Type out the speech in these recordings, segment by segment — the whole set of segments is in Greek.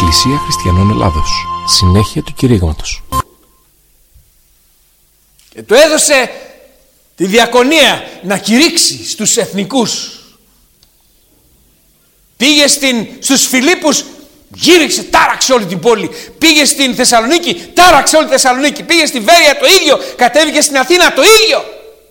Εκκλησία Χριστιανών Ελλάδος. Συνέχεια του κηρύγματος. Και του έδωσε τη διακονία να κηρύξει στους εθνικούς. Πήγε στους Φιλίππους, γύριξε, τάραξε όλη την πόλη. Πήγε στην Θεσσαλονίκη, τάραξε όλη τη Θεσσαλονίκη. Πήγε στη Βέρεια, το ίδιο. Κατέβηκε στην Αθήνα, το ίδιο.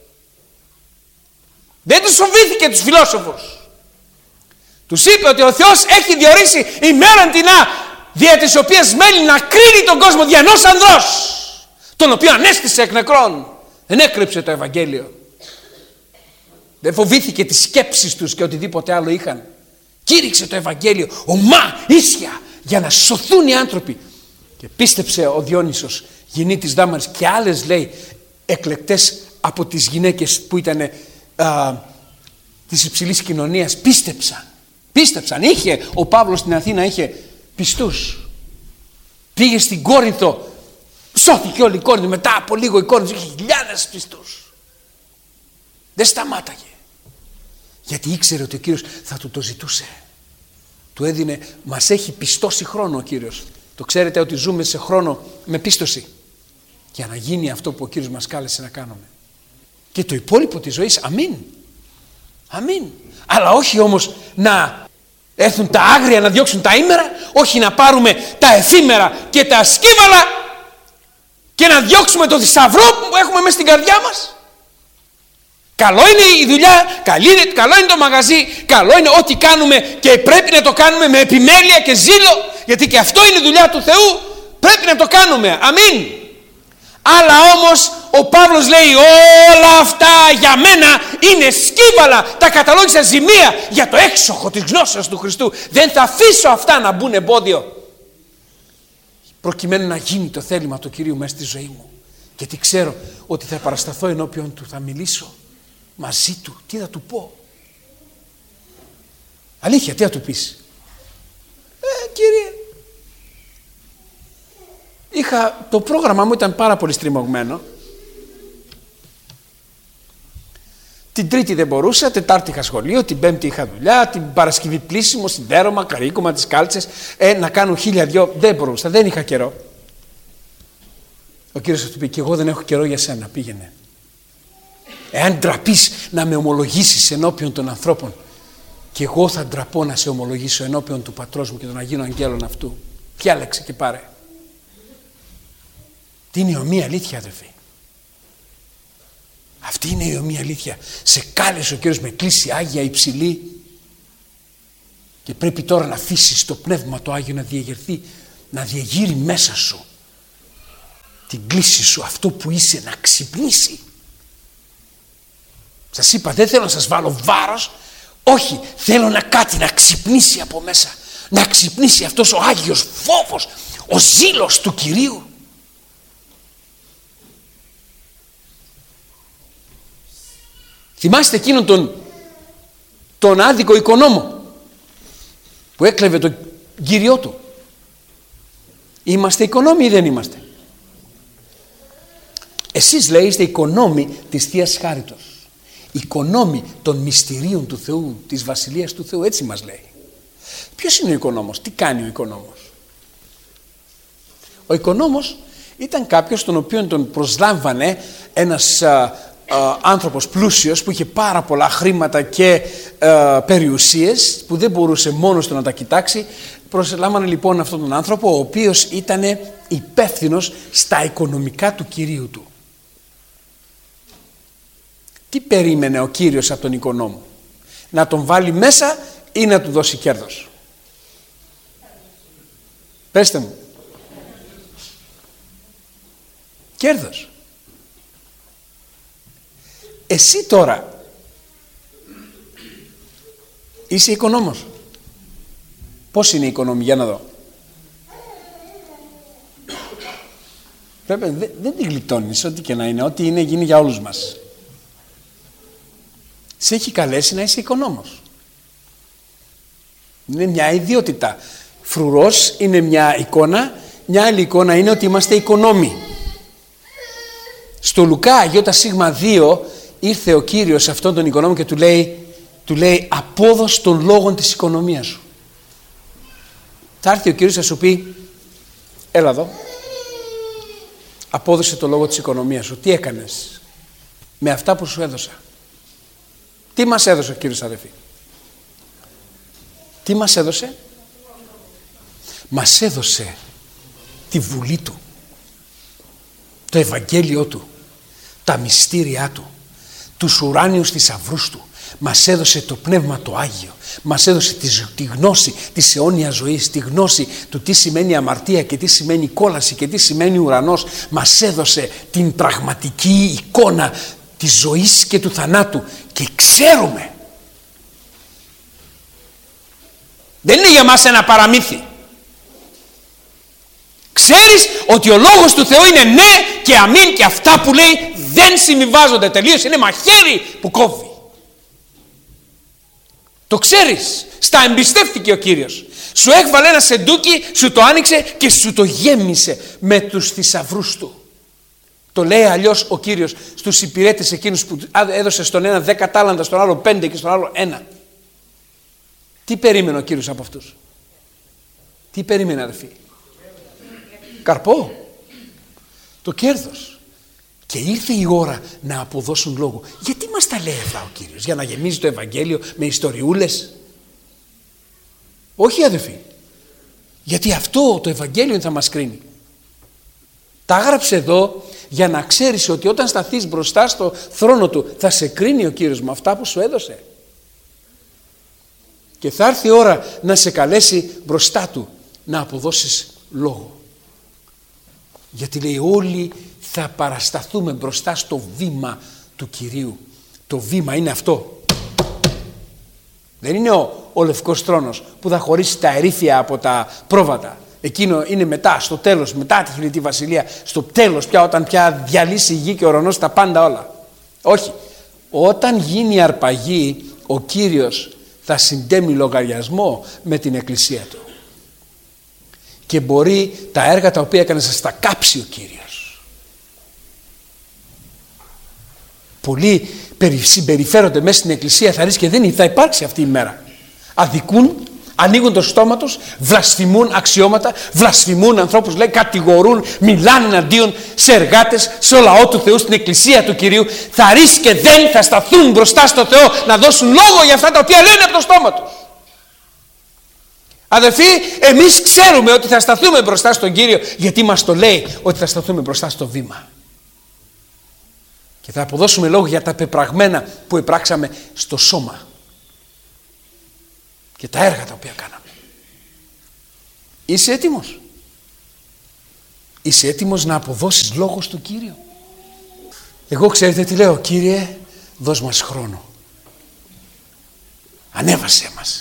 Δεν τους φοβήθηκε τους φιλόσοφους. Τους είπε ότι ο Θεός έχει διορίσει ημέραν τινά, δια της οποίας μέλει να κρίνει τον κόσμο δια ενός ανδρός, τον οποίο ανέστησε εκ νεκρών. Δεν έκρυψε το Ευαγγέλιο. Δεν φοβήθηκε τις σκέψεις τους και οτιδήποτε άλλο είχαν. Κήρυξε το Ευαγγέλιο ομά, ίσια, για να σωθούν οι άνθρωποι. Και πίστεψε ο Διόνυσος, γεννήτης Δάμαρης, και άλλες, λέει, εκλεκτές από τις γυναίκες που ήταν της υψηλής κοινωνίας, πίστεψαν. Είχε ο Παύλος στην Αθήνα, είχε πιστούς. Πήγε στην Κόρινθο, σώθηκε όλη η Κόρινθο. Μετά από λίγο η Κόρινθο είχε χιλιάδες πιστούς. Δεν σταμάταγε, γιατί ήξερε ότι ο Κύριος θα του το ζητούσε. Του έδινε, μας έχει πιστώσει χρόνο ο Κύριος. Το ξέρετε ότι ζούμε σε χρόνο με πίστοση, για να γίνει αυτό που ο Κύριος μας κάλεσε να κάνουμε. Και το υπόλοιπο της ζωής, αμήν. Αλλά όχι όμως να έρθουν τα άγρια να διώξουν τα ήμερα, όχι να πάρουμε τα εφήμερα και τα σκύβαλα και να διώξουμε το θησαυρό που έχουμε μέσα στην καρδιά μας. Καλό είναι η δουλειά, καλό είναι το μαγαζί, καλό είναι ό,τι κάνουμε, και πρέπει να το κάνουμε με επιμέλεια και ζήλο, γιατί και αυτό είναι δουλειά του Θεού, πρέπει να το κάνουμε, αμήν. Αλλά όμως ο Παύλος λέει, όλα αυτά για μένα είναι σκύβαλα, τα καταλόγισα ζημία για το έξοχο της γνώσεως του Χριστού. Δεν θα αφήσω αυτά να μπουν εμπόδιο, προκειμένου να γίνει το θέλημα του Κυρίου μέσα στη ζωή μου. Γιατί ξέρω ότι θα παρασταθώ ενώπιον του, θα μιλήσω μαζί του. Τι θα του πω? Αλήθεια, τι θα του πεις? Κύριε, το πρόγραμμα μου ήταν πάρα πολύ στριμωγμένο. Την Τρίτη δεν μπορούσα, Τετάρτη είχα σχολείο, την Πέμπτη είχα δουλειά, την Παρασκευή πλήσιμο, σιδέρωμα, καρύκωμα, τις κάλτσες, να κάνω 1002. Δεν μπορούσα, δεν είχα καιρό. Ο Κύριος θα του πει, και εγώ δεν έχω καιρό για σένα, πήγαινε. Εάν ντραπείς να με ομολογήσεις ενώπιον των ανθρώπων, και εγώ θα ντραπώ να σε ομολογήσω ενώπιον του Πατρός μου και των Αγίων Αγγέλων αυτού. Διάλεξε και πάρε. Τι είναι η ομοία αλήθεια, αδερφοί? Αυτή είναι η ομοία αλήθεια. Σε κάλεσε ο Κύριος με κλίση άγια υψηλή, και πρέπει τώρα να αφήσεις το Πνεύμα το Άγιο να διεγερθεί, να διεγείρει μέσα σου την κλίση σου, αυτό που είσαι, να ξυπνήσει. Σας είπα, δεν θέλω να σας βάλω βάρος, όχι, θέλω να ξυπνήσει από μέσα, να ξυπνήσει αυτός ο Άγιος φόβος, ο ζήλος του Κυρίου. Θυμάστε εκείνον τον άδικο οικονόμο που έκλεβε τον κύριό του? Είμαστε οικονόμοι ή δεν είμαστε? Εσείς, λέει, είστε οικονόμοι της Θείας Χάριτος, οικονόμοι των μυστηρίων του Θεού, της Βασιλείας του Θεού, έτσι μας λέει. Ποιος είναι ο οικονόμος? Τι κάνει ο οικονόμος? Ο οικονόμος ήταν κάποιος τον οποίον τον προσλάμβανε ένας άνθρωπος πλούσιος που είχε πάρα πολλά χρήματα και περιουσίες, που δεν μπορούσε μόνος του να τα κοιτάξει. Προσλάμβανε λοιπόν αυτόν τον άνθρωπο, ο οποίος ήταν υπεύθυνος στα οικονομικά του κυρίου του. Τι περίμενε ο Κύριος από τον οικονόμο? Να τον βάλει μέσα ή να του δώσει κέρδος? Πέστε μου. Κέρδος. Εσύ τώρα είσαι οικονόμος? Πώς είναι η οικονόμη? Για να δω. Δεν την γλιτώνεις, ό,τι και να είναι, ό,τι είναι γίνει για όλους μας. Σε έχει καλέσει να είσαι οικονόμος. Είναι μια ιδιότητα. Φρουρός είναι μια εικόνα, μια άλλη εικόνα είναι ότι είμαστε οικονόμοι. Στο Λουκά Ι-2 ήρθε ο Κύριος σε αυτόν τον οικονόμο και του λέει απόδος των λόγων της οικονομίας σου. Θα έρθει ο Κύριος, θα σου πει, έλα εδώ, απόδοσε το λόγο της οικονομίας σου. Τι έκανες με αυτά που σου έδωσα? Τι μας έδωσε ο Κύριος, αδελφοί? Τι μας έδωσε? Μας έδωσε τη βουλή Του, το Ευαγγέλιο Του, τα μυστήριά Του, τους ουράνιους θησαυρούς Του. Μας έδωσε το Πνεύμα το Άγιο. Μας έδωσε τη γνώση της αιώνιας ζωής, τη γνώση του τι σημαίνει αμαρτία και τι σημαίνει κόλαση και τι σημαίνει ουρανός. Μας έδωσε την πραγματική εικόνα της ζωής και του θανάτου και ξέρουμε. Δεν είναι για μας ένα παραμύθι. Ξέρεις ότι ο λόγος του Θεού είναι ναι και αμήν και αυτά που λέει δεν συμβιβάζονται τελείως. Είναι μαχαίρι που κόβει. Το ξέρεις. Στα εμπιστεύτηκε ο Κύριος. Σου έβαλε ένα σεντούκι, σου το άνοιξε και σου το γέμισε με τους θησαυρούς Του. Το λέει αλλιώς ο Κύριος στους υπηρέτες εκείνους που έδωσε στον ένα 10 τάλαντα, στον άλλο 5 και στον άλλο 1. Τι περίμενε ο Κύριος από αυτούς? Τι περίμενε, αδελφοί? Καρπό, το κέρδος. Και ήρθε η ώρα να αποδώσουν λόγο. Γιατί μας τα λέει αυτά ο Κύριος? Για να γεμίζει το Ευαγγέλιο με ιστοριούλες? Όχι, αδελφοί. Γιατί αυτό το Ευαγγέλιο θα μας κρίνει. Τα έγραψε εδώ για να ξέρεις ότι όταν σταθείς μπροστά στο θρόνο Του θα σε κρίνει ο Κύριος με αυτά που σου έδωσε. Και θα έρθει η ώρα να σε καλέσει μπροστά Του να αποδώσεις λόγο. Γιατί λέει όλοι θα παρασταθούμε μπροστά στο βήμα του Κυρίου. Το βήμα είναι αυτό. Δεν είναι ο λευκός θρόνος που θα χωρίσει τα ερήφια από τα πρόβατα. Εκείνο είναι μετά, στο τέλος, μετά τη χιλιετή βασιλεία, στο τέλος πια, όταν πια διαλύσει η γη και ο ουρανός τα πάντα όλα. Όχι. Όταν γίνει η αρπαγή, ο Κύριος θα συντέμει λογαριασμό με την εκκλησία Του. Και μπορεί τα έργα τα οποία έκανε να στα κάψει ο Κύριος. Πολλοί συμπεριφέρονται μέσα στην εκκλησία, θα ρίξει και δεν θα υπάρξει αυτή η μέρα. Αδικούν, ανοίγουν το στόμα τους, βλασφημούν αξιώματα, βλασφημούν ανθρώπους, λέει, κατηγορούν, μιλάνε εναντίον σε εργάτες, σε λαό του Θεού, στην εκκλησία του Κυρίου. Θα ρίξει και δεν θα σταθούν μπροστά στο Θεό να δώσουν λόγο για αυτά τα οποία λένε από το στόμα τους. Αδελφοί, εμείς ξέρουμε ότι θα σταθούμε μπροστά στον Κύριο, γιατί μας το λέει ότι θα σταθούμε μπροστά στο βήμα. Και θα αποδώσουμε λόγο για τα πεπραγμένα που επράξαμε στο σώμα και τα έργα τα οποία κάναμε. Είσαι έτοιμος? Είσαι έτοιμος να αποδώσεις λόγο στον Κύριο? Εγώ ξέρετε τι λέω? Κύριε, δώσ' μας χρόνο. Ανέβασέ μας.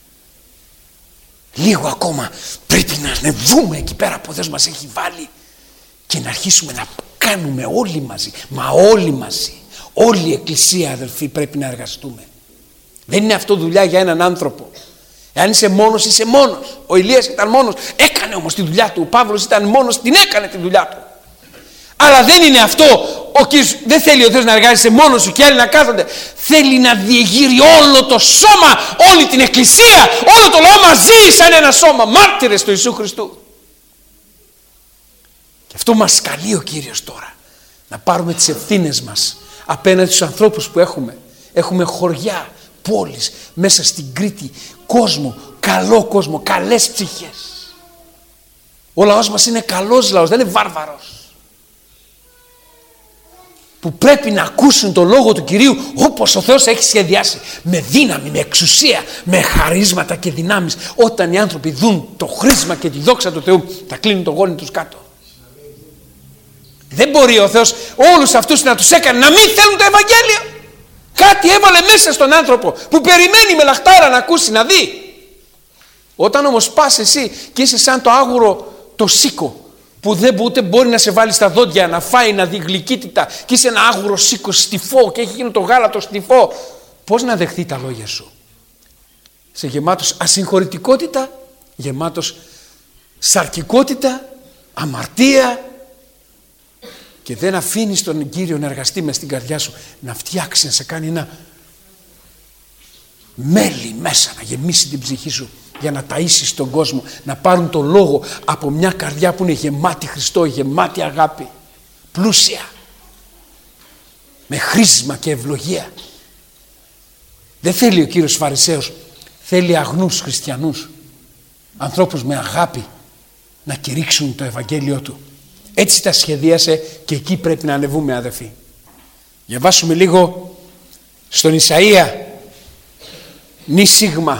Λίγο ακόμα πρέπει να ανεβούμε εκεί πέρα που ο Θεός μας έχει βάλει και να αρχίσουμε να κάνουμε όλοι μαζί. Μα όλοι μαζί. Όλη η εκκλησία, αδελφοί, πρέπει να εργαστούμε. Δεν είναι αυτό δουλειά για έναν άνθρωπο. Εάν είσαι μόνος, είσαι μόνος. Ο Ηλίας ήταν μόνος, έκανε όμως τη δουλειά του. Ο Παύλος ήταν μόνος, την έκανε τη δουλειά του. Αλλά δεν είναι αυτό. Δεν θέλει ο Θεός να εργάζεσαι μόνος σου και άλλοι να κάθονται. Θέλει να διεγείρει όλο το σώμα, όλη την εκκλησία, όλο το λαό μαζί σαν ένα σώμα, μάρτυρες του Ιησού Χριστού. Και αυτό μας καλεί ο Κύριος τώρα. Να πάρουμε τις ευθύνες μας απέναντι στους ανθρώπους που έχουμε. Έχουμε χωριά, πόλεις, μέσα στην Κρήτη, κόσμο, καλό κόσμο, καλές ψυχές. Ο λαός μας είναι καλός λαός, δεν είναι βάρβαρος. Που πρέπει να ακούσουν το λόγο του Κυρίου όπως ο Θεός έχει σχεδιάσει. Με δύναμη, με εξουσία, με χαρίσματα και δυνάμεις. Όταν οι άνθρωποι δουν το χρήσμα και τη δόξα του Θεού, θα κλείνουν το γόνι τους κάτω. Δεν μπορεί ο Θεός όλους αυτούς να τους έκανε να μην θέλουν το Ευαγγέλιο. Κάτι έβαλε μέσα στον άνθρωπο που περιμένει με λαχτάρα να ακούσει, να δει. Όταν όμως πας εσύ και είσαι σαν το άγουρο το σίκο, που δεν ούτε μπορεί να σε βάλει στα δόντια, να φάει, να δει γλυκύτητα, και είσαι ένα άγουρο σίκο στιφό και έχει γίνει το γάλα το στιφό, πώς να δεχθεί τα λόγια σου? Σε γεμάτος ασυγχωρητικότητα, γεμάτος σαρκικότητα, αμαρτία, και δεν αφήνεις τον Κύριο να εργαστεί μες στην καρδιά σου, να φτιάξει, να σε κάνει ένα μέλι μέσα, να γεμίσει την ψυχή σου για να ταΐσεις τον κόσμο, να πάρουν το λόγο από μια καρδιά που είναι γεμάτη Χριστό, γεμάτη αγάπη, πλούσια, με χρήσμα και ευλογία. Δεν θέλει ο Κύριος Φαρισαίος, θέλει αγνούς χριστιανούς, ανθρώπους με αγάπη να κηρύξουν το Ευαγγέλιο του. Έτσι τα σχεδίασε και εκεί πρέπει να ανεβούμε, αδελφοί. Διαβάσουμε λίγο στον Ισαΐα νη σίγμα.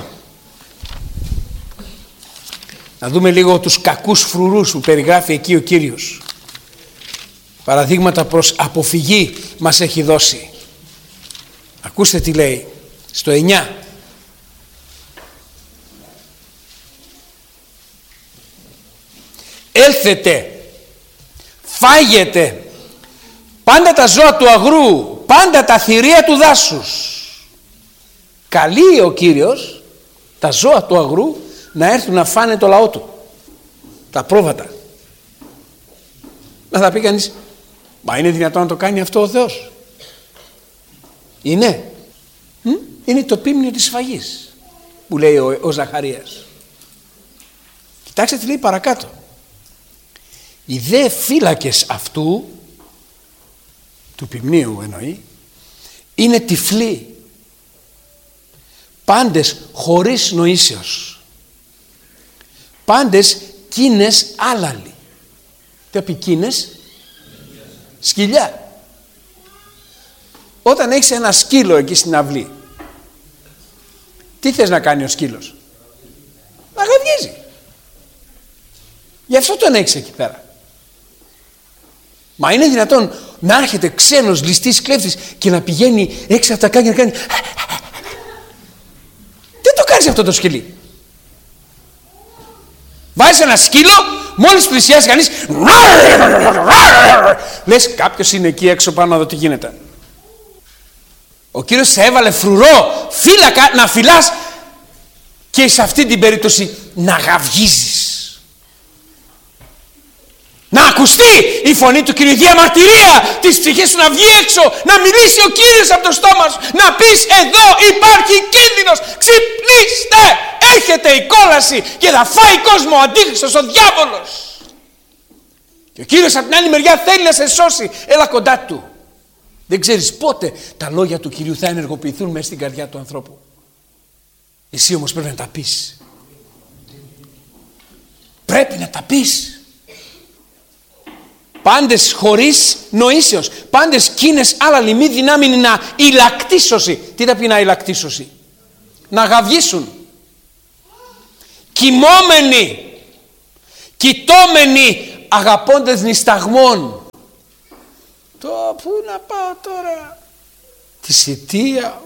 Να δούμε λίγο τους κακούς φρουρούς που περιγράφει εκεί ο Κύριος. Παραδείγματα προς αποφυγή μας έχει δώσει. Ακούστε τι λέει στο 9. Έλθετε, φάγετε πάντα τα ζώα του αγρού, πάντα τα θηρία του δάσους. Καλεί ο Κύριος τα ζώα του αγρού να έρθουν να φάνε το λαό του, τα πρόβατα. Να θα πει κανείς, μα είναι δυνατόν να το κάνει αυτό ο Θεός? Είναι. Είναι το πίμνιο της σφαγής που λέει ο Ζαχαρίας. Κοιτάξτε τι λέει παρακάτω. Οι δε φύλακες αυτού, του ποιμνίου εννοεί, είναι τυφλοί, πάντες χωρίς νοήσεως, πάντες κίνες άλαλοι. Τι πει κίνες? Σκυλιά. Όταν έχεις ένα σκύλο εκεί στην αυλή, τι θες να κάνει ο σκύλος? Να γαβγίζει. Γι' αυτό τον έχεις εκεί πέρα. Μα είναι δυνατόν να έρχεται ξένος ληστής κλέφτης και να πηγαίνει έξω από τα κάνια να κάνει? Τι το κάνεις αυτό το σκυλί? Βάζεις ένα σκύλο, μόλις πλησιάσει κανείς, λες κάποιος είναι εκεί έξω πάνω να δω τι γίνεται. Ο Κύριος σε έβαλε φρουρό, φύλακα, να φυλάς και σε αυτή την περίπτωση να γαυγίζεις. Να ακουστεί η φωνή του Κυρίου, διαμαρτυρία της ψυχής σου να βγει έξω, να μιλήσει ο Κύριος από το στόμα σου, να πεις εδώ υπάρχει κίνδυνος, ξυπνήστε, έρχεται η κόλαση και θα φάει κόσμο ο αντίχριστος, ο διάβολος. Και ο Κύριος από την άλλη μεριά θέλει να σε σώσει, έλα κοντά του. Δεν ξέρεις πότε τα λόγια του Κυρίου θα ενεργοποιηθούν μέσα στην καρδιά του ανθρώπου. Εσύ όμως πρέπει να τα πεις. Πρέπει να τα πεις. Πάντες χωρίς νοήσεως, πάντες κίνες άλλα μη δυνάμει να ηλακτήσωση. Τι θα πει να ηλακτήσωση? Να γαυγίσουν. Κοιμόμενοι, κοιτώμενοι, αγαπώντες νησταγμών. Πού να πάω τώρα? Τη σιτία.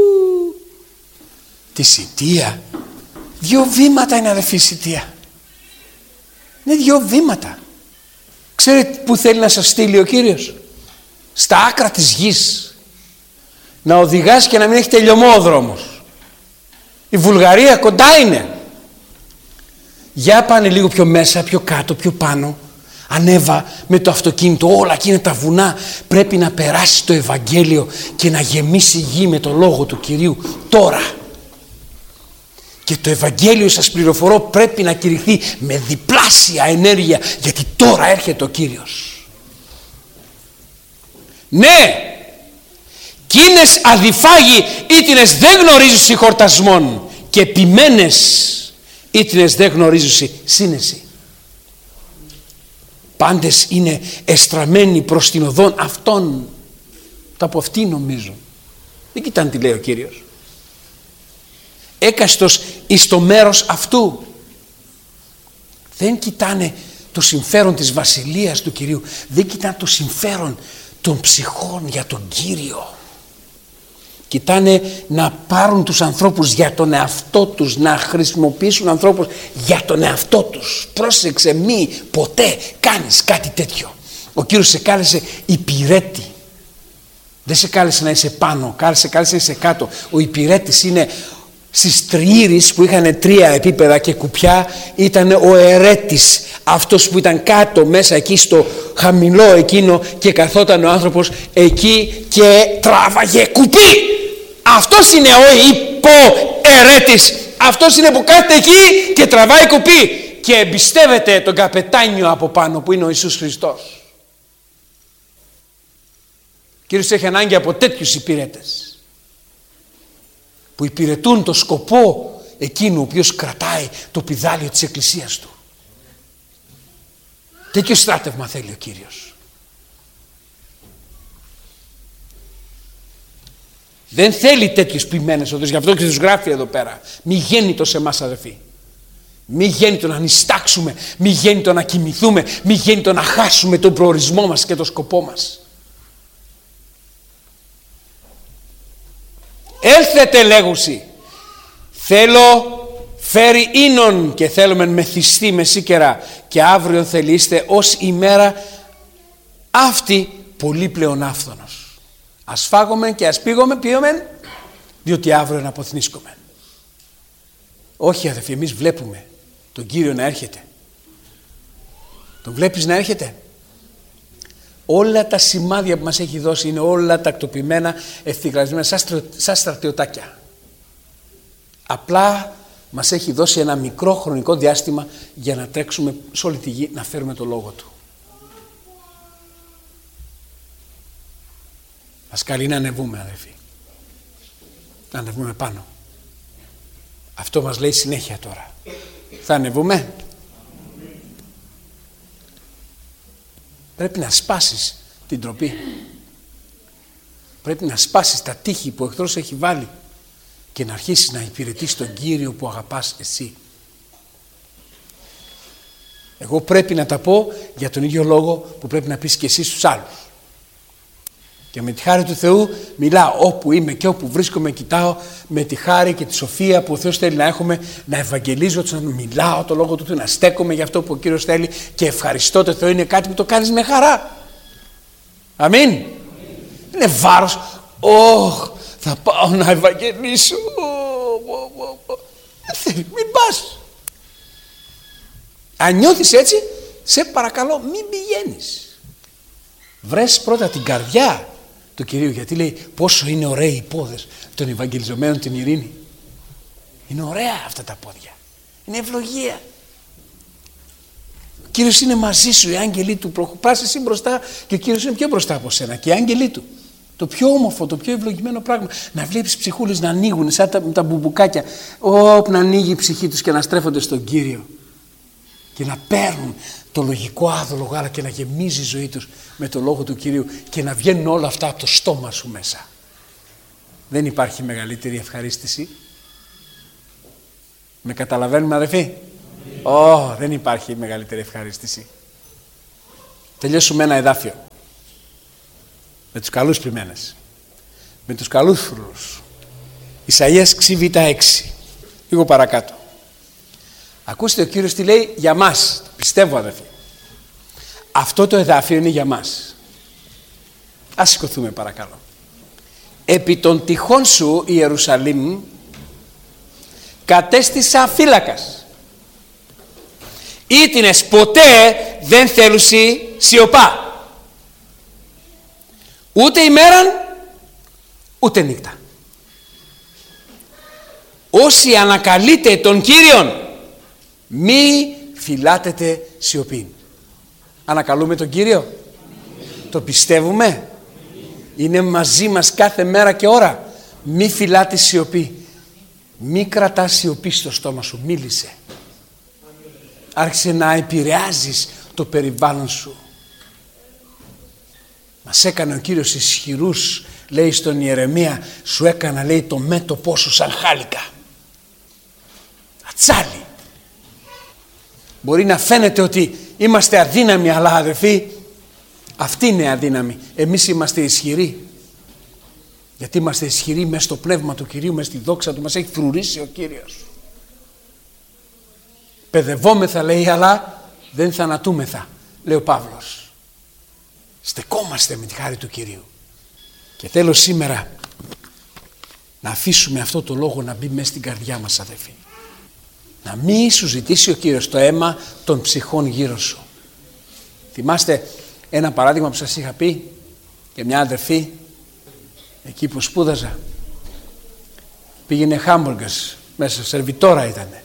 Τη σιτία. 2 βήματα είναι, αδελφοί, σιτία. Είναι 2 βήματα. Ξέρετε που θέλει να σας στείλει ο Κύριος? Στα άκρα της γης. Να οδηγάς και να μην έχει τελειωμό ο δρόμος. Η Βουλγαρία κοντά είναι. Για πάνε λίγο πιο μέσα, πιο κάτω, πιο πάνω. Ανέβα με το αυτοκίνητο, όλα εκείνα τα βουνά. Πρέπει να περάσει το Ευαγγέλιο και να γεμίσει η γη με το λόγο του Κυρίου τώρα. Και το Ευαγγέλιο, σας πληροφορώ, πρέπει να κηρυχθεί με διπλάσια ενέργεια, γιατί τώρα έρχεται ο Κύριος. Ναι, κίνες αδιφάγοι ήτινες δεν γνωρίζουσι χορτασμών και επιμένες ήτινες δεν γνωρίζουσι σύνεση. Πάντες είναι εστραμμένοι προς την οδόν αυτών. Τα από αυτοί νομίζουν. Δεν κοιτάνε τι λέει ο Κύριος. Έκαστος εις το μέρος αυτού. Δεν κοιτάνε το συμφέρον της βασιλείας του Κυρίου. Δεν κοιτάνε το συμφέρον των ψυχών για τον Κύριο. Κοιτάνε να πάρουν τους ανθρώπους για τον εαυτό τους, να χρησιμοποιήσουν ανθρώπους για τον εαυτό τους. Πρόσεξε, μη ποτέ κάνεις κάτι τέτοιο. Ο Κύριος σε κάλεσε υπηρέτη. Δεν σε κάλεσε να είσαι πάνω, σε κάλεσε να είσαι κάτω. Ο υπηρέτης είναι στις τριήρεις που είχαν 3 επίπεδα και κουπιά, ήταν ο ερέτης, αυτός που ήταν κάτω μέσα εκεί στο χαμηλό εκείνο και καθόταν ο άνθρωπος εκεί και τράβαγε κουπί. Αυτός είναι ο υποερέτης. Αυτός είναι που κάθεται εκεί και τραβάει κουπί και εμπιστεύεται τον καπετάνιο από πάνω που είναι ο Ιησούς Χριστός. Ο Κύριος έχει ανάγκη από τέτοιους υπηρέτες που υπηρετούν το σκοπό εκείνου ο οποίος κρατάει το πηδάλιο της Εκκλησίας του. Τέτοιο στράτευμα θέλει ο Κύριος. Δεν θέλει τέτοιους ποιμένες οδούς. Γι' αυτό και τους γράφει εδώ πέρα. Μη γέννητο σε εμάς, αδελφοί. Μη γέννητο να νηστάξουμε. Μη γέννητο να κοιμηθούμε. Μη γέννητο να χάσουμε τον προορισμό μας και τον σκοπό μας. Έλθετε, λέγουσι. Θέλω φέρει ίνον και θέλουμε μεθυστή μεσίκερα και αύριο θελείστε ως ημέρα αυτή πολύ πλέον άφθονος. Ας φάγουμε και ας πήγομεν, διότι αύριο να αποθνίσκουμε. Όχι, αδελφοί, εμείς βλέπουμε τον Κύριο να έρχεται. Τον βλέπεις να έρχεται? Όλα τα σημάδια που μας έχει δώσει είναι όλα τακτοποιημένα, ευθυγραμμισμένα σαν στρατιωτάκια. Απλά μας έχει δώσει ένα μικρό χρονικό διάστημα για να τρέξουμε σε όλη τη γη να φέρουμε το λόγο του. Μας καλεί να ανεβούμε, αδελφοί. Να ανεβούμε πάνω. Αυτό μας λέει συνέχεια τώρα. Θα ανεβούμε. Πρέπει να σπάσεις την τροπή. Πρέπει να σπάσεις τα τείχη που ο εχθρός έχει βάλει και να αρχίσεις να υπηρετείς τον Κύριο που αγαπάς εσύ. Εγώ πρέπει να τα πω για τον ίδιο λόγο που πρέπει να πεις και εσύ στους άλλους. Και με τη χάρη του Θεού μιλάω όπου είμαι και όπου βρίσκομαι, κοιτάω με τη χάρη και τη σοφία που ο Θεός θέλει να έχουμε, να ευαγγελίζω, να μιλάω το λόγο του, να στέκομαι για αυτό που ο Κύριος θέλει και ευχαριστώ το Θεό. Είναι κάτι που το κάνεις με χαρά. Αμήν. Είναι βάρος. Θα πάω να ευαγγελίσω. Μην πας. Αν νιώθεις έτσι, σε παρακαλώ μην πηγαίνεις. Βρες πρώτα την καρδιά του Κυρίου, γιατί λέει πόσο είναι ωραίοι οι πόδες των ευαγγελιζομένων την ειρήνη. Είναι ωραία αυτά τα πόδια. Είναι ευλογία. Ο Κύριος είναι μαζί σου, οι άγγελοι του. Πας εσύ μπροστά και ο Κύριος είναι πιο μπροστά από σένα και οι άγγελοι του. Το πιο όμορφο, το πιο ευλογημένο πράγμα. Να βλέπεις ψυχούλες να ανοίγουν σαν τα μπουμπουκάκια. Να ανοίγει η ψυχή τους και να στρέφονται στον Κύριο. Και να παίρνουν το λογικό άδολο γάλα και να γεμίζει η ζωή τους με το λόγο του Κυρίου και να βγαίνουν όλα αυτά από το στόμα σου μέσα. Δεν υπάρχει μεγαλύτερη ευχαρίστηση. Με καταλαβαίνουμε, αδελφοί? Δεν υπάρχει μεγαλύτερη ευχαρίστηση. Τελειώσουμε ένα εδάφιο. Με τους καλούς ποιμένες. Με τους καλούς φρουρούς. Ισαΐας ξύβητα 6. Λίγο παρακάτω. Ακούστε ο Κύριος τι λέει για μας. Πιστεύω, αδελφοί. Αυτό το εδάφιο είναι για μας. Ας σηκωθούμε παρακαλώ. Επί των τυχών σου, Ιερουσαλήμ, κατέστησα φύλακας. Ήτινες ποτέ δεν θέλουσι σιωπά. Ούτε ημέραν, ούτε νύχτα. Όσοι ανακαλείτε τον Κύριον, μη φυλάτετε σιωπή. Ανακαλούμε τον Κύριο? Το πιστεύουμε? Είναι μαζί μας κάθε μέρα και ώρα. Μη φυλάτε σιωπή. Μη κρατάς σιωπή στο στόμα σου. Μίλησε. Άρχισε να επηρεάζεις το περιβάλλον σου. Μας έκανε ο Κύριος ισχυρούς, λέει στον Ιερεμία, σου έκανα, λέει, το μέτωπό σου σαν χάλικα. Ατσάλι. Μπορεί να φαίνεται ότι είμαστε αδύναμοι, αλλά αδελφοί, αυτοί είναι αδύναμοι. Εμείς είμαστε ισχυροί. Γιατί είμαστε ισχυροί μέσα στο πνεύμα του Κυρίου, μέσα στη δόξα του, μας έχει φρουρήσει ο Κύριος. Παιδευόμεθα, λέει, αλλά δεν θανατούμεθα, λέει ο Παύλος. Στεκόμαστε με τη χάρη του Κυρίου. Και θέλω σήμερα να αφήσουμε αυτό το λόγο να μπει μέσα στην καρδιά μας, αδελφοί. Να μην σου ζητήσει ο Κύριος το αίμα των ψυχών γύρω σου. Θυμάστε ένα παράδειγμα που σας είχα πει για μια αδερφή εκεί που σπούδαζα. Πήγαινε χάμπουργκες μέσα, σερβιτόρα ήτανε.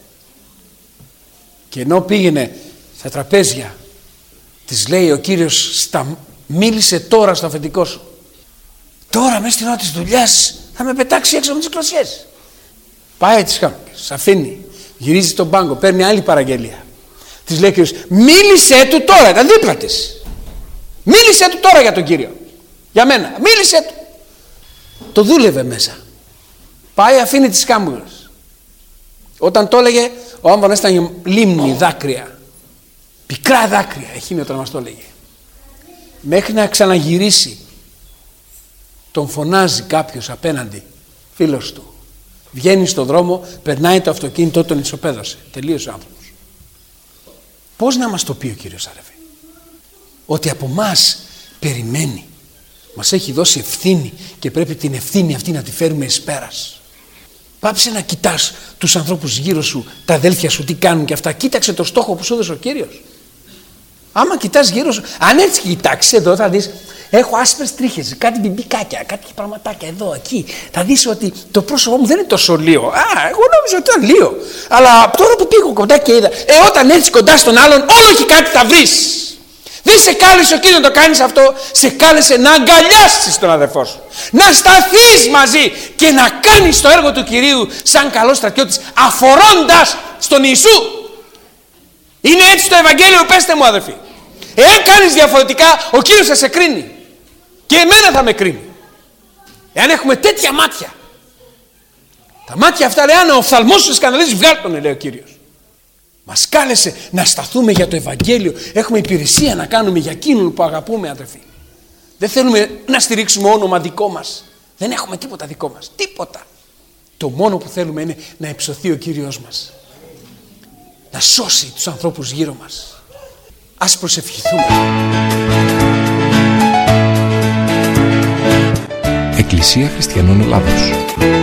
Και ενώ πήγαινε στα τραπέζια, της λέει ο Κύριος, μίλησε τώρα στο αφεντικό σου. Τώρα μέσα στην ώρα της δουλειάς θα με πετάξει έξω με τις κλωσιές. Πάει τις χάμηκες, αφήνει, γυρίζει στον πάγκο, παίρνει άλλη παραγγελία. Της λέει ο Κύριος, μίλησε του τώρα, ήταν δίπλα της. Μίλησε του τώρα για τον Κύριο. Για μένα, μίλησε του. Το δούλευε μέσα. Πάει, αφήνει τις κάμπουρες. Όταν το έλεγε, ο Άμβονας ήταν λίμνη δάκρυα. Πικρά δάκρυα, εκείνη όταν μας το έλεγε. Μέχρι να ξαναγυρίσει, τον φωνάζει κάποιος απέναντι, φίλος του. Βγαίνει στον δρόμο, περνάει το αυτοκίνητο, τον ισοπαίδωσε. Τελείωσε ο άνθρωπος. Πώς να μας το πει ο Κύριος, αδερφοί? Ότι από μας περιμένει. Μας έχει δώσει ευθύνη και πρέπει την ευθύνη αυτή να τη φέρουμε εις πέρας. Πάψε να κοιτάς τους ανθρώπους γύρω σου, τα αδέλφια σου τι κάνουν και αυτά. Κοίταξε το στόχο που σου έδωσε ο Κύριος. Άμα κοιτάς γύρω σου, αν έτσι κοιτάξεις εδώ θα δεις, έχω άσπρες τρίχες, κάτι μπιμπικάκια, κάτι πραγματάκια εδώ, εκεί. Θα δεις ότι το πρόσωπό μου δεν είναι τόσο λίο. Εγώ νόμιζα ότι ήταν λίο. Αλλά τώρα που πήγω κοντά και είδα, όταν έτσι κοντά στον άλλον, όλο κάτι θα βρεις. Δεν σε κάλεσε ο Κύριος να το κάνεις αυτό, σε κάλεσε να αγκαλιάσεις τον αδερφό σου. Να σταθείς μαζί και να κάνεις το έργο του Κυρίου σαν καλός στρατιώτης, αφορώντας στον Ιησού. Είναι έτσι το Ευαγγέλιο, πέστε μου αδερφοί. Εάν κάνεις διαφορετικά, ο Κύριος θα σε κρίνει. Και εμένα θα με κρίνει. Εάν έχουμε τέτοια μάτια. Τα μάτια αυτά λέει, αν ο οφθαλμός σου σκανδαλίζει, βγάλ' τον, λέει ο Κύριος. Μας κάλεσε να σταθούμε για το Ευαγγέλιο. Έχουμε υπηρεσία να κάνουμε για εκείνον που αγαπούμε, αδερφοί. Δεν θέλουμε να στηρίξουμε όνομα δικό μας. Δεν έχουμε τίποτα δικό μας. Τίποτα. Το μόνο που θέλουμε είναι να υψωθεί ο Κύριος μας. Να σώσει τους ανθρώπους γύρω μας. Ας προσευχηθούμε. Εκκλησία Χριστιανών Ελλάδος.